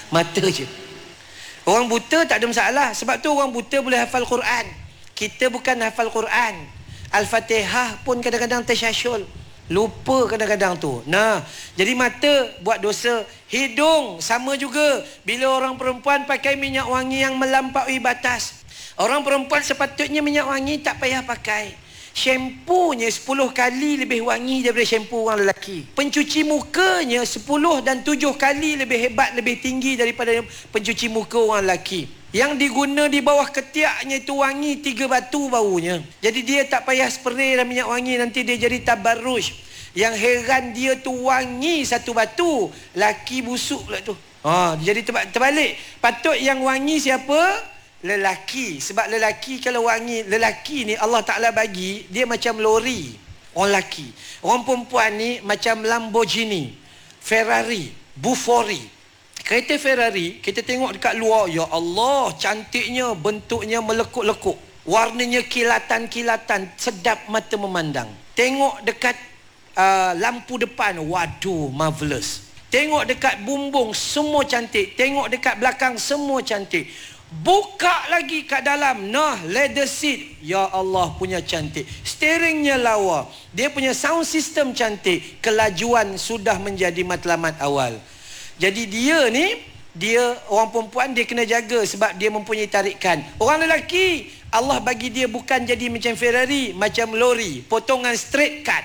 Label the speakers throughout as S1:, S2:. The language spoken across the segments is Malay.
S1: Mata je. Orang buta tak ada masalah. Sebab tu orang buta boleh hafal Quran. Kita bukan hafal Quran. Al-Fatihah pun kadang-kadang tersyasyul. Lupa kadang-kadang tu. Nah, jadi mata buat dosa. Hidung sama juga. Bila orang perempuan pakai minyak wangi yang melampaui batas. Orang perempuan sepatutnya minyak wangi tak payah pakai. Shampoonya 10 kali lebih wangi daripada shampoo orang lelaki. Pencuci mukanya 10 dan 7 kali lebih hebat, lebih tinggi daripada pencuci muka orang lelaki. Yang diguna di bawah ketiaknya itu wangi 3 batu baunya. Jadi dia tak payah spray dan minyak wangi, nanti dia jadi tabarruj. Yang heran dia tu wangi 1 batu, laki busuk pula tu. Jadi terbalik. Patut yang wangi siapa? Lelaki. Sebab lelaki kalau wangi, lelaki ni Allah Ta'ala bagi dia macam lori, orang lelaki. Orang perempuan ni macam Lamborghini, Ferrari, Bufori. Kereta Ferrari kita tengok dekat luar, ya Allah, cantiknya, bentuknya melekuk-lekuk, warnanya kilatan-kilatan, sedap mata memandang. Tengok dekat lampu depan, waduh, marvelous. Tengok dekat bumbung, semua cantik. Tengok dekat belakang, semua cantik. Buka lagi kat dalam, nah, leather seat, ya Allah, punya cantik. Steeringnya lawa, dia punya sound system cantik. Kelajuan sudah menjadi matlamat awal. Jadi dia ni, dia orang perempuan, dia kena jaga sebab dia mempunyai tarikan. Orang lelaki Allah bagi dia bukan jadi macam Ferrari, macam lori, potongan straight cut.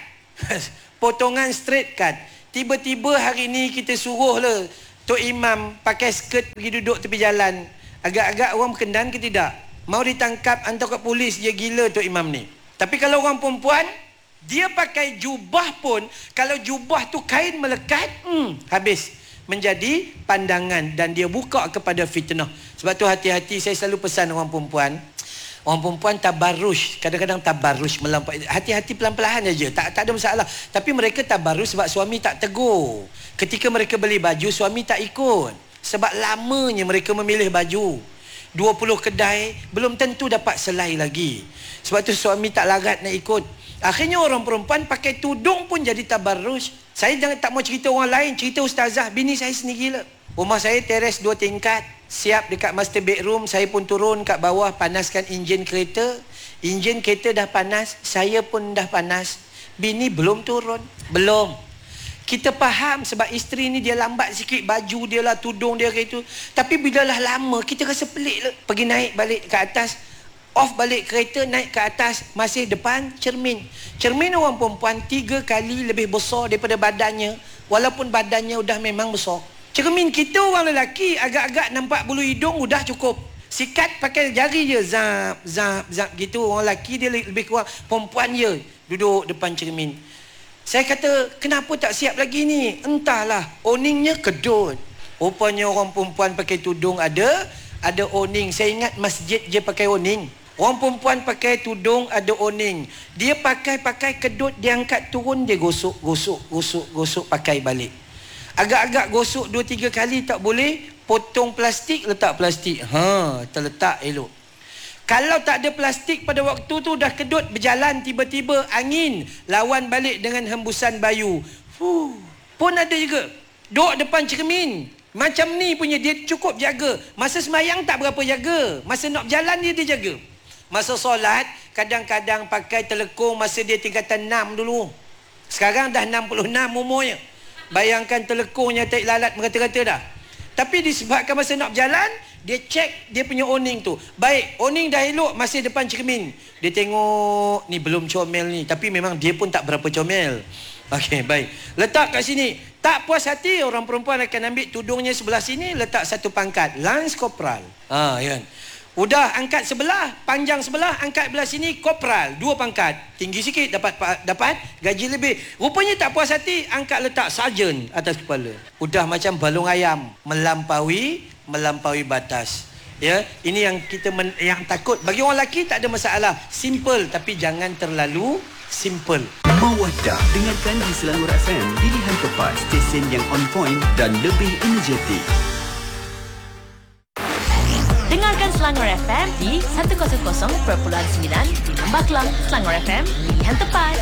S1: Potongan straight cut. Tiba-tiba hari ni kita suruh lah Tok Imam pakai skirt pergi duduk tepi jalan. Agak-agak orang berkendan ke tidak? Mau ditangkap, hantar kat polis, dia gila Tok Imam ni. Tapi kalau orang perempuan, dia pakai jubah pun, kalau jubah tu kain melekat, habis. Menjadi pandangan dan dia buka kepada fitnah. Sebab tu hati-hati, saya selalu pesan orang perempuan. Orang perempuan tabarruj, kadang-kadang tabarruj melampaui. Hati-hati, pelan-pelan aja, tak ada masalah. Tapi mereka tabarruj sebab suami tak tegur. Ketika mereka beli baju, suami tak ikut. Sebab lamanya mereka memilih baju. 20 kedai belum tentu dapat selai lagi. Sebab tu suami tak larat nak ikut. Akhirnya orang perempuan pakai tudung pun jadi tabarruj. Saya tak mau cerita orang lain, cerita ustazah, bini saya sendiri lah. Rumah saya teres 2 tingkat. Siap dekat master bedroom, saya pun turun kat bawah panaskan enjin kereta. Enjin kereta dah panas, saya pun dah panas. Bini belum turun. Belum. Kita faham sebab isteri ni dia lambat sikit, baju dia lah, tudung dia kayak itu. Tapi bila lah lama, kita rasa pelik lah. Pergi naik balik ke atas, off balik kereta, naik ke atas, masih depan cermin. Cermin orang perempuan 3 kali lebih besar daripada badannya, walaupun badannya udah memang besar. Cermin kita orang lelaki agak-agak nampak bulu hidung udah cukup. Sikat pakai jari je, zap, zap, zap gitu. Orang lelaki dia lebih kurang, perempuan je duduk depan cermin. Saya kata, kenapa tak siap lagi ni? Entahlah, oningnya kedut. Rupanya orang perempuan pakai tudung ada oning. Saya ingat masjid je pakai oning. Orang perempuan pakai tudung ada oning. Dia pakai kedut, dia angkat turun, dia gosok, pakai balik. Agak-agak gosok 2-3 kali tak boleh, potong plastik, letak plastik. Terletak elok. Kalau tak ada plastik pada waktu tu, dah kedut berjalan, tiba-tiba angin lawan balik dengan hembusan bayu. Pun ada juga. Duduk depan cermin. Macam ni punya, dia cukup jaga. Masa semayang tak berapa jaga. Masa nak berjalan dia jaga. Masa solat, kadang-kadang pakai telekung masa dia tingkatan 6 dulu. Sekarang dah 66 umurnya. Bayangkan telekungnya tak lalat merata-rata dah. Tapi disebabkan masa nak berjalan, dia cek dia punya oning tu. Baik, oning dah elok, masih depan cermin. Dia tengok, ni belum comel ni. Tapi memang dia pun tak berapa comel. Okey, baik. Letak kat sini. Tak puas hati, orang perempuan akan ambil tudungnya sebelah sini, letak 1 pangkat. Lance Corporal. Kan. Udah angkat sebelah, panjang sebelah, angkat belah sini, Corporal. 2 pangkat. Tinggi sikit, dapat gaji lebih. Rupanya tak puas hati, angkat letak Sarjan atas kepala. Udah macam balung ayam. Melampaui batas. Ya, ini yang kita yang takut. Bagi orang lelaki tak ada masalah. Simple, tapi jangan terlalu simple.
S2: Mawaddah, dengarkan di Selangor FM, pilihan tepat, stesen yang on point dan lebih energetik.
S3: Dengarkan Selangor FM di 100.9 di Lembah Kelang. Selangor FM, pilihan tepat.